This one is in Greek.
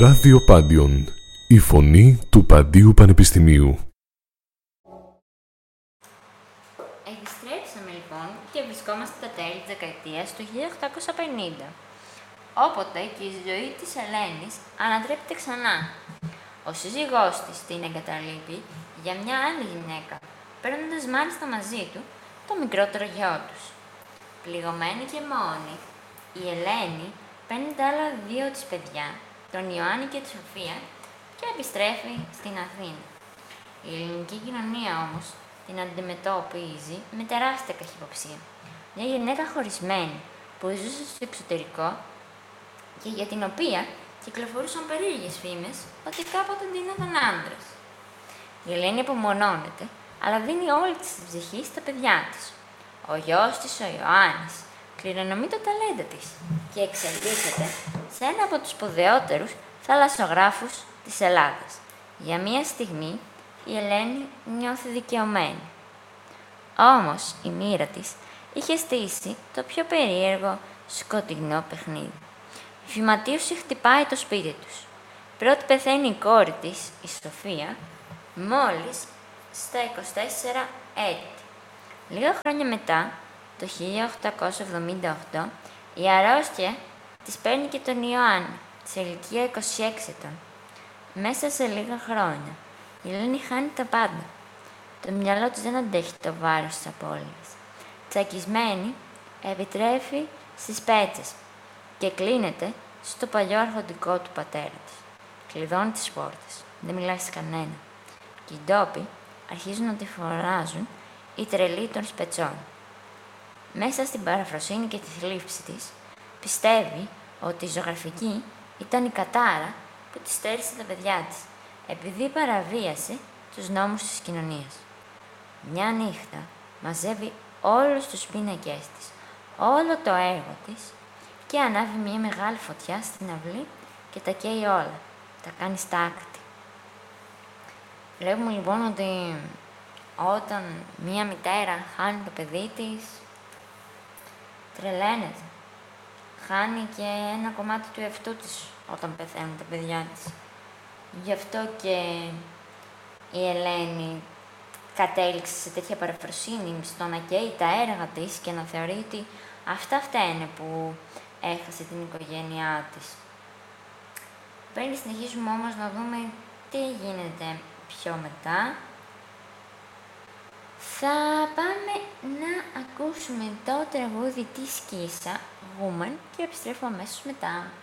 Ράδιο Πάντιον, η φωνή του Παντίου Πανεπιστημίου. Επιστρέψαμε λοιπόν και βρισκόμαστε στα τέλη της δεκαετίας του 1850. Όποτε και η ζωή της Ελένης ανατρέπεται ξανά. Ο σύζυγός της την εγκαταλείπει για μια άλλη γυναίκα, παίρνοντας μάλιστα μαζί του το μικρότερο γιο τους. Πληγωμένη και μόνη, η Ελένη παίρνει τα άλλα δύο της παιδιά, τον Ιωάννη και τη Σοφία, και επιστρέφει στην Αθήνα. Η ελληνική κοινωνία όμως την αντιμετώπιζει με τεράστια καχυποψία. Μια γυναίκα χωρισμένη που ζούσε στο εξωτερικό και για την οποία κυκλοφορούσαν περίεργες φήμες ότι κάποτε ντύνονταν άντρας. Η Ελένη απομονώνεται, αλλά δίνει όλη της την ψυχή στα παιδιά της. Ο γιος της, ο Ιωάννης, κληρονομεί το ταλέντο της και εξελίσσεται σε ένα από τους σπουδαιότερους θαλασσογράφους της Ελλάδας. Για μία στιγμή η Ελένη νιώθει δικαιωμένη. Όμως η μοίρα της είχε στήσει το πιο περίεργο σκοτεινό παιχνίδι. Η φυματίωση χτυπάει το σπίτι τους. Πρώτη πεθαίνει η κόρη της, η Σοφία, μόλις στα 24 έτη. Λίγα χρόνια μετά, το 1878, η αρρώστια της παίρνει και τον Ιωάννη, σε ηλικία 26 ετών. Μέσα σε λίγα χρόνια, η Ελένη χάνει τα πάντα. Το μυαλό της δεν αντέχει το βάρος της απώλειας. Τσακισμένη, επιτρέφει στις πέτσες και κλείνεται στο παλιό αρχοντικό του πατέρα της. Κλειδώνει τις πόρτες, δεν μιλάει σε κανένα. Και οι ντόπιοι αρχίζουν να τη φωνάζουν η τρελή των σπετσών. Μέσα στην παραφροσύνη και τη θλίψη της, πιστεύει ότι η ζωγραφική ήταν η κατάρα που της στέρισε τα παιδιά της, επειδή παραβίασε τους νόμους της κοινωνίας. Μια νύχτα μαζεύει όλους τους πίνακές της, όλο το έργο της, και ανάβει μια μεγάλη φωτιά στην αυλή και τα καίει όλα. Τα κάνει στάκτη. Βλέπουμε λοιπόν ότι όταν μια μητέρα χάνει το παιδί της, τρελαίνεται. Χάνει και ένα κομμάτι του εαυτού της όταν πεθαίνουν τα παιδιά της. Γι' αυτό και η Ελένη κατέληξε σε τέτοια παραφροσύνη στο να καίει τα έργα της και να θεωρεί ότι αυτά φταίνε που έχασε την οικογένειά της. Πριν συνεχίσουμε όμως να δούμε τι γίνεται πιο μετά, θα πάμε να ακούσουμε το τραγούδι της Κίσα, Woman, και επιστρέφω αμέσως μετά.